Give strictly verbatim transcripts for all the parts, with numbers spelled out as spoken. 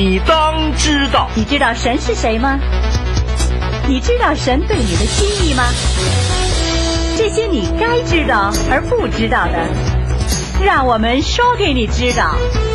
你当知道。 你知道神是谁吗？你知道神对你的心意吗？这些你该知道而不知道的，让我们说给你知道。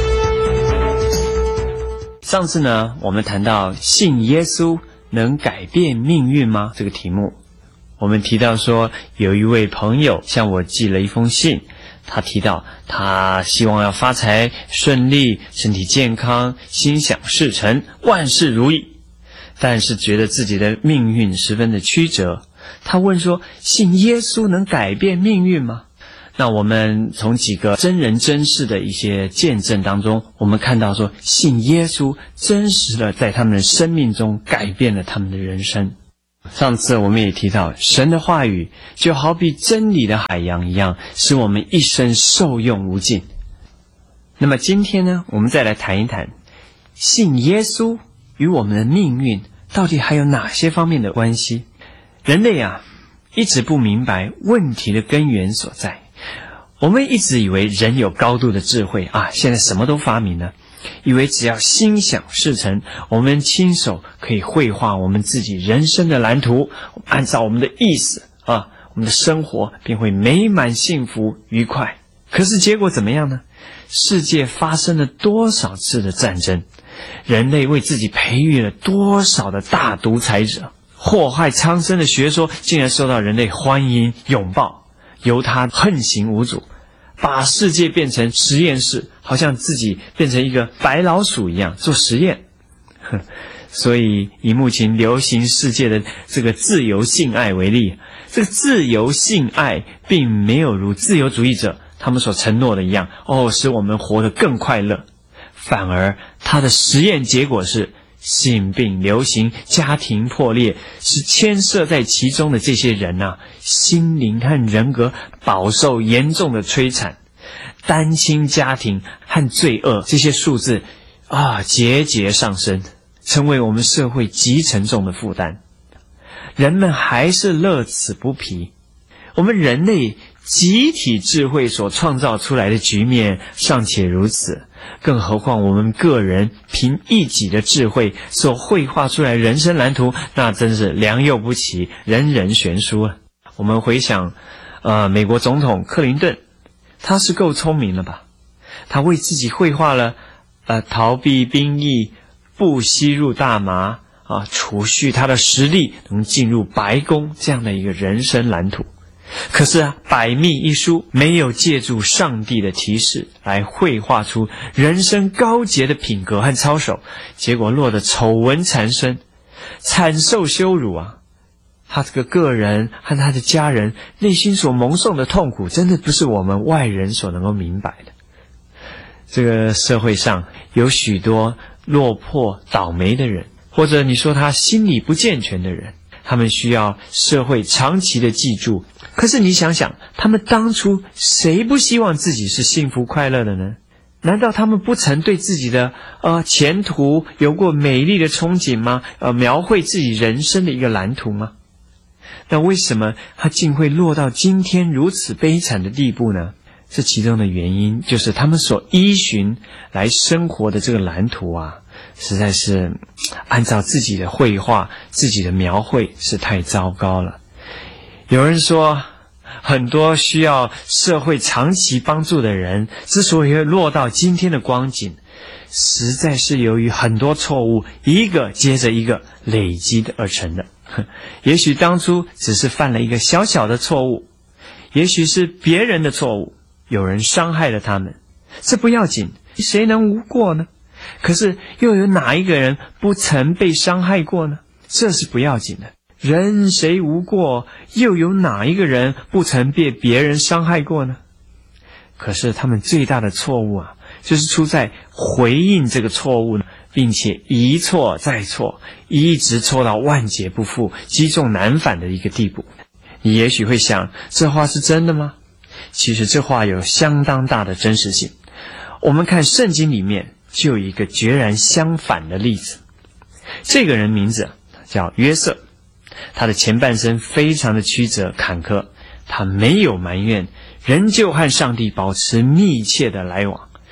上次呢，我们谈到信耶稣能改变命运吗？这个题目，我们提到说，有一位朋友向我寄了一封信，他提到他希望要发财顺利，身体健康，心想事成，万事如意，但是觉得自己的命运十分的曲折。他问说，信耶稣能改变命运吗？那我们从几个真人真事的一些见证当中，我们看到说，信耶稣真实的在他们的生命中改变了他们的人生。上次我们也提到，神的话语就好比真理的海洋一样，使我们一生受用无尽。那么今天呢，我们再来谈一谈信耶稣与我们的命运到底还有哪些方面的关系。人类啊，一直不明白问题的根源所在。我们一直以为人有高度的智慧啊，现在什么都发明了，以为只要心想事成，我们亲手可以绘画我们自己人生的蓝图，按照我们的意思啊，我们的生活便会美满幸福愉快。可是结果怎么样呢？世界发生了多少次的战争，人类为自己培育了多少的大独裁者，祸害苍生的学说竟然受到人类欢迎拥抱，由他横行无阻，把世界变成实验室，好像自己变成一个白老鼠一样做实验。所以以目前流行世界的这个自由性爱为例，这个自由性爱并没有如自由主义者他们所承诺的一样，哦，使我们活得更快乐。反而它的实验结果是性病流行，家庭破裂，是牵涉在其中的这些人啊，心灵和人格饱受严重的摧残，单亲家庭和罪恶这些数字啊节节上升，成为我们社会极沉重的负担。人们还是乐此不疲。我们人类集体智慧所创造出来的局面尚且如此，更何况我们个人凭一己的智慧所绘画出来人生蓝图，那真是良莠不齐，人人悬殊啊。我们回想呃，美国总统克林顿，他是够聪明了吧？他为自己绘画了呃，逃避兵役，不吸入大麻啊，储蓄他的实力能进入白宫这样的一个人生蓝图。可是啊，百密一疏，没有借助上帝的提示来绘画出人生高洁的品格和操守，结果落得丑闻缠身，惨受羞辱啊！他这个个人和他的家人内心所蒙受的痛苦，真的不是我们外人所能够明白的。这个社会上有许多落魄倒霉的人，或者你说他心理不健全的人，他们需要社会长期的记住。可是你想想，他们当初谁不希望自己是幸福快乐的呢？难道他们不曾对自己的呃前途有过美丽的憧憬吗？呃，描绘自己人生的一个蓝图吗？那为什么他竟会落到今天如此悲惨的地步呢？这其中的原因就是他们所依循来生活的这个蓝图啊，实在是按照自己的绘画、自己的描绘是太糟糕了。有人说，很多需要社会长期帮助的人之所以会落到今天的光景，实在是由于很多错误一个接着一个累积的而成的。也许当初只是犯了一个小小的错误，也许是别人的错误，有人伤害了他们，这不要紧，谁能无过呢？可是又有哪一个人不曾被伤害过呢？这是不要紧的。人谁无过，又有哪一个人不曾被别人伤害过呢？可是他们最大的错误啊，就是出在回应这个错误呢，并且一错再错，一直错到万劫不复、积重难返的一个地步。你也许会想，这话是真的吗？其实这话有相当大的真实性。我们看圣经里面就有一个截然相反的例子。这个人名字叫约瑟，他的前半生非常的曲折坎坷，他没有埋怨，仍旧和上帝保持密切的来往，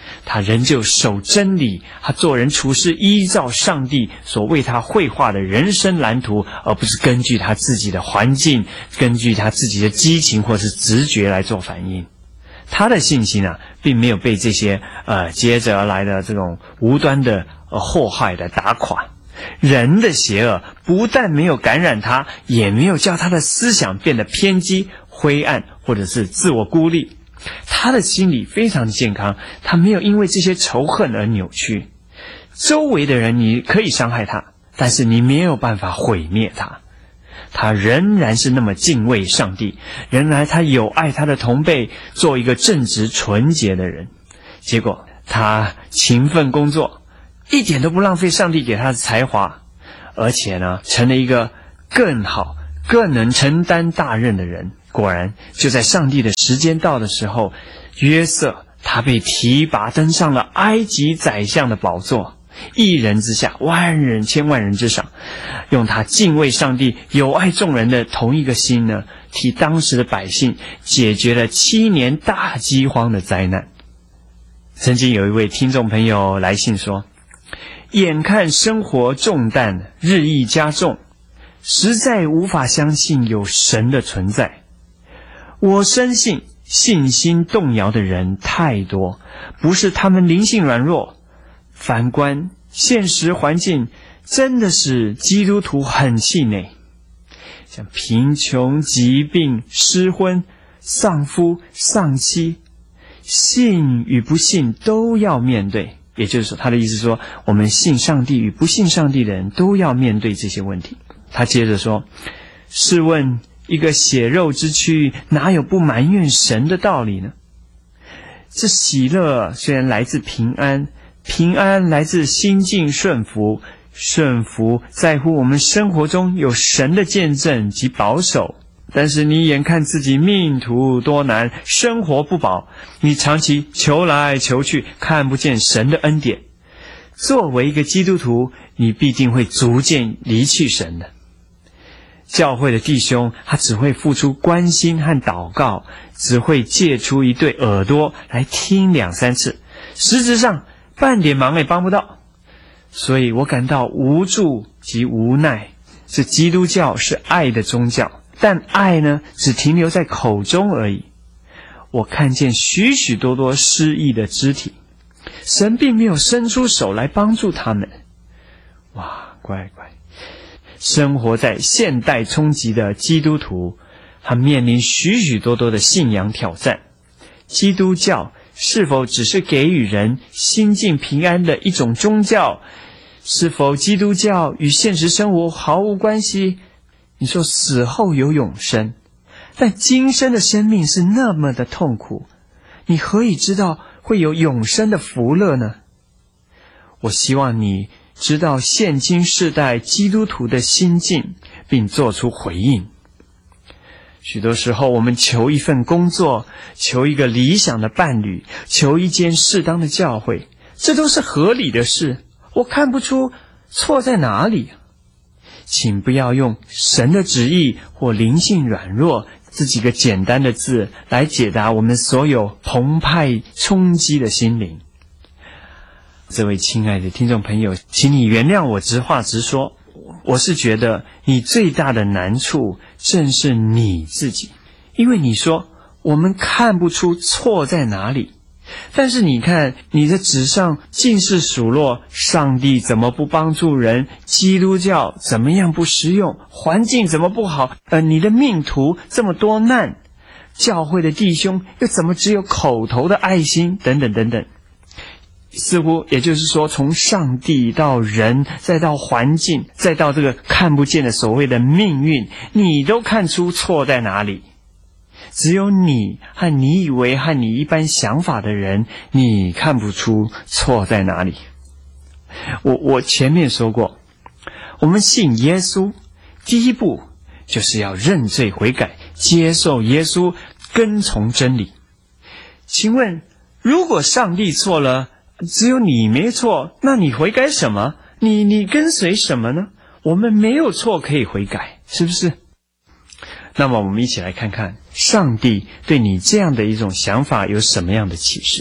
他仍旧守真理，他做人处事依照上帝所为他绘画的人生蓝图，而不是根据他自己的环境，根据他自己的激情或是直觉来做反应。他的信心啊，并没有被这些呃接着而来的这种无端的呃祸害的打垮。人的邪恶不但没有感染他，也没有叫他的思想变得偏激、灰暗，或者是自我孤立。他的心理非常健康，他没有因为这些仇恨而扭曲。周围的人你可以伤害他，但是你没有办法毁灭他。他仍然是那么敬畏上帝，仍然他有爱他的同辈，做一个正直纯洁的人。结果他勤奋工作，一点都不浪费上帝给他的才华，而且呢，成了一个更好、更能承担大任的人。果然，就在上帝的时间到的时候，约瑟他被提拔登上了埃及宰相的宝座，一人之下，万人千万人之上，用他敬畏上帝、有爱众人的同一个心呢，替当时的百姓解决了七年大饥荒的灾难。曾经有一位听众朋友来信说，眼看生活重担日益加重，实在无法相信有神的存在。我深信信心动摇的人太多，不是他们灵性软弱，反观现实环境，真的是基督徒很气馁。像贫穷、疾病、失婚、丧夫、丧妻，信与不信都要面对。也就是说，他的意思说，我们信上帝与不信上帝的人都要面对这些问题。他接着说，试问一个血肉之躯，哪有不埋怨神的道理呢？这喜乐虽然来自平安，平安来自心境顺服，顺服在乎我们生活中有神的见证及保守。但是你眼看自己命途多难，生活不保，你长期求来求去，看不见神的恩典。作为一个基督徒，你必定会逐渐离弃神的。教会的弟兄，他只会付出关心和祷告，只会借出一对耳朵来听两三次，实质上半点忙也帮不到。所以我感到无助及无奈。这基督教是爱的宗教，但爱呢，只停留在口中而已。我看见许许多多失意的肢体，神并没有伸出手来帮助他们。哇，乖乖！生活在现代冲击的基督徒，他面临许许多多的信仰挑战。基督教是否只是给予人心境平安的一种宗教？是否基督教与现实生活毫无关系？你说死后有永生，但今生的生命是那么的痛苦，你何以知道会有永生的福乐呢？我希望你知道现今世代基督徒的心境，并做出回应。许多时候我们求一份工作，求一个理想的伴侣，求一间适当的教会，这都是合理的事，我看不出错在哪里。请不要用神的旨意或灵性软弱这几个简单的字来解答我们所有澎湃冲击的心灵。这位亲爱的听众朋友，请你原谅我直话直说，我是觉得你最大的难处正是你自己，因为你说我们看不出错在哪里，但是你看你的纸上尽是数落上帝怎么不帮助人，基督教怎么样不实用，环境怎么不好，呃，你的命途这么多难，教会的弟兄又怎么只有口头的爱心等等等等。似乎也就是说，从上帝到人，再到环境，再到这个看不见的所谓的命运，你都看出错在哪里。只有你和你以为和你一般想法的人，你看不出错在哪里。我我前面说过，我们信耶稣，第一步就是要认罪悔改，接受耶稣，跟从真理。请问，如果上帝错了，只有你没错，那你悔改什么？你你跟随什么呢？我们没有错可以悔改，是不是？那么我们一起来看看上帝对你这样的一种想法有什么样的启示。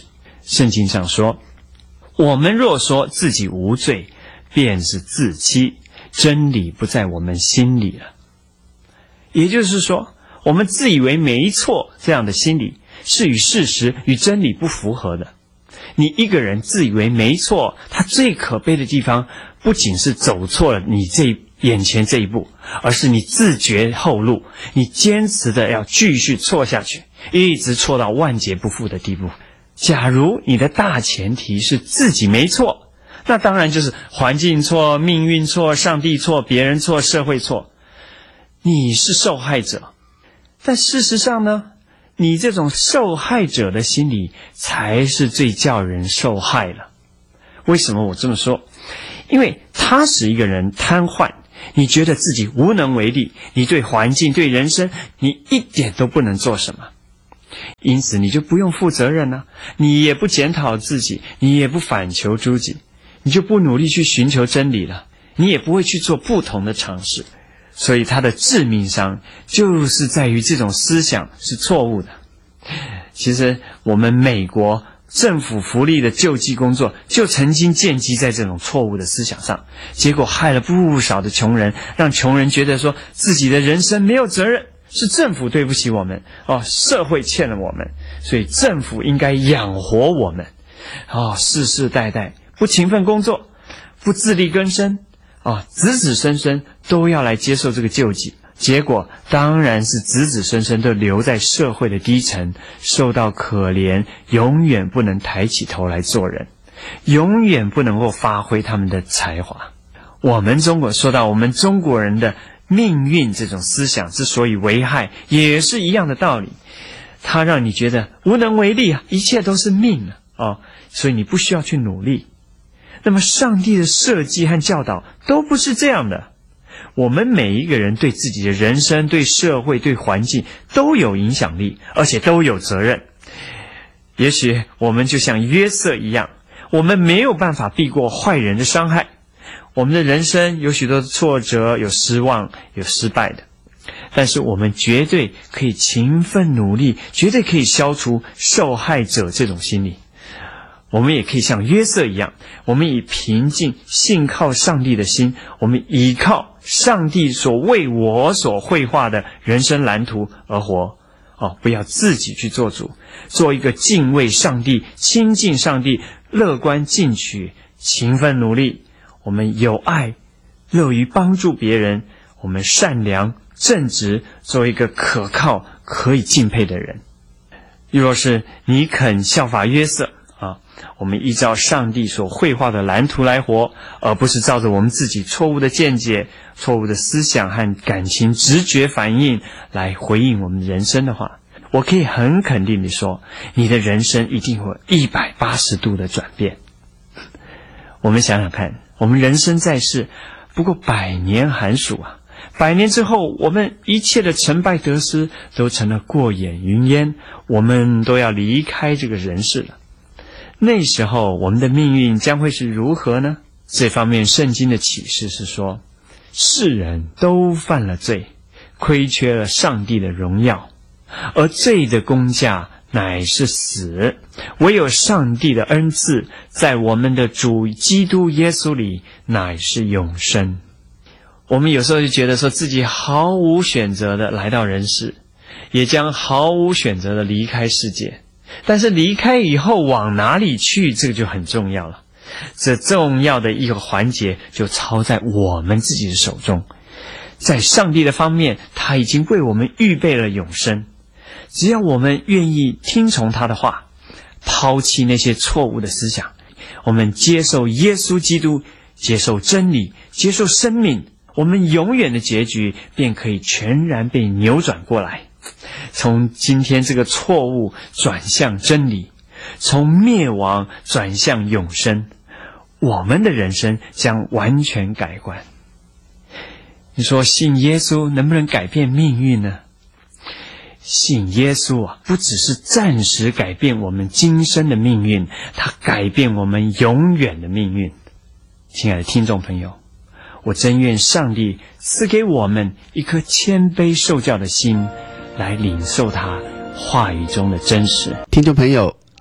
圣经上说，我们若说自己无罪，便是自欺，真理不在我们心里了。也就是说，我们自以为没错，这样的心理是与事实与真理不符合的。你一个人自以为没错，他最可悲的地方不仅是走错了你这眼前这一步，而是你自绝后路，你坚持的要继续错下去，一直错到万劫不复的地步。假如你的大前提是自己没错，那当然就是环境错、命运错、上帝错、别人错、社会错，你是受害者。但事实上呢，你这种受害者的心理才是最叫人受害了。为什么我这么说？因为它使一个人瘫痪，你觉得自己无能为力，你对环境、对人生，你一点都不能做什么。因此你就不用负责任了，你也不检讨自己，你也不反求诸己，你就不努力去寻求真理了，你也不会去做不同的尝试。所以它的致命伤就是在于这种思想是错误的。其实我们美国政府福利的救济工作就曾经建基在这种错误的思想上，结果害了不少的穷人，让穷人觉得说自己的人生没有责任，是政府对不起我们，哦，社会欠了我们，所以政府应该养活我们。哦，世世代代不勤奋工作，不自力更生，哦，子子孙孙都要来接受这个救济，结果当然是子子孙孙都留在社会的低层，受到可怜，永远不能抬起头来做人，永远不能够发挥他们的才华。我们中国说到我们中国人的命运这种思想之所以危害，也是一样的道理。它让你觉得无能为力啊，一切都是命啊，哦，所以你不需要去努力。那么上帝的设计和教导都不是这样的。我们每一个人对自己的人生、对社会、对环境都有影响力，而且都有责任。也许我们就像约瑟一样，我们没有办法避过坏人的伤害，我们的人生有许多的挫折，有失望，有失败的，但是我们绝对可以勤奋努力，绝对可以消除受害者这种心理。我们也可以像约瑟一样，我们以平静信靠上帝的心，我们依靠上帝所为我所绘画的人生蓝图而活。哦，不要自己去做主，做一个敬畏上帝、亲近上帝、乐观进取、勤奋努力。我们有爱，乐于帮助别人，我们善良正直，做一个可靠可以敬佩的人。若是你肯效法约瑟啊，我们依照上帝所绘画的蓝图来活，而不是照着我们自己错误的见解、错误的思想和感情直觉反应来回应我们的人生的话，我可以很肯定地说，你的人生一定会一百八十度的转变。我们想想看，我们人生在世不过百年寒暑啊，百年之后，我们一切的成败得失都成了过眼云烟，我们都要离开这个人世了。那时候我们的命运将会是如何呢？这方面圣经的启示是说，世人都犯了罪，亏缺了上帝的荣耀，而罪的工价乃是死，唯有上帝的恩赐在我们的主基督耶稣里乃是永生。我们有时候就觉得说自己毫无选择的来到人世，也将毫无选择的离开世界，但是离开以后往哪里去，这个就很重要了。这重要的一个环节就操在我们自己的手中。在上帝的方面，他已经为我们预备了永生，只要我们愿意听从他的话，抛弃那些错误的思想，我们接受耶稣基督，接受真理，接受生命，我们永远的结局便可以全然被扭转过来，从今天这个错误转向真理，从灭亡转向永生，我们的人生将完全改观。你说信耶稣能不能改变命运呢？信耶稣啊，不只是暂时改变我们今生的命运，它改变我们永远的命运。亲爱的听众朋友，我真愿上帝赐给我们一颗谦卑受教的心，来领受他话语中的真实。 听众朋友，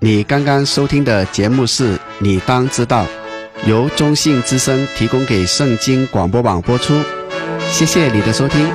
你刚刚收听的节目是你当知道，由中信之声提供给圣经广播网播出。谢谢你的收听。